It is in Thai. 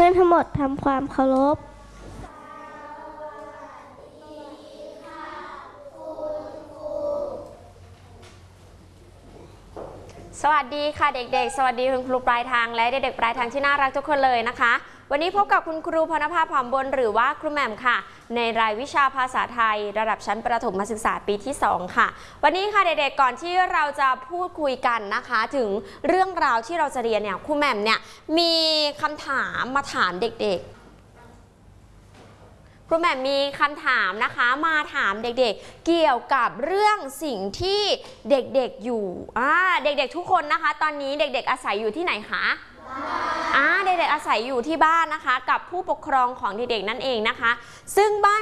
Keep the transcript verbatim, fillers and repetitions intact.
พื่อนทั้งหมดทำความเคารพสวัสดีค่ะเด็กๆสวัสดีคุณครูปลายทางและเด็กๆปลายทางที่น่ารักทุกคนเลยนะคะวันนี้พบกับคุณครูพรณภาผอมบนหรือว่าครูแหม่มค่ะในรายวิชาภาษาไทยระดับชั้นประถมศึกษาปีที่สองค่ะวันนี้ค่ะเด็กๆก่อนที่เราจะพูดคุยกันนะคะถึงเรื่องราวที่เราจะเรียนเนี่ยครูแหม่มเนี่ยมีคำถามมาถามเด็กๆครูแหม่มมีคำถามนะคะมาถามเด็กๆเกี่ยวกับเรื่องสิ่งที่เด็กๆอยู่อ่าเด็กๆทุกคนนะคะตอนนี้เด็กๆอาศัยอยู่ที่ไหนคะอ่าเด็กๆอาศัยอยู่ที่บ้านนะคะกับผู้ปกครองของเด็กๆนั่นเองนะคะซึ่งบ้าน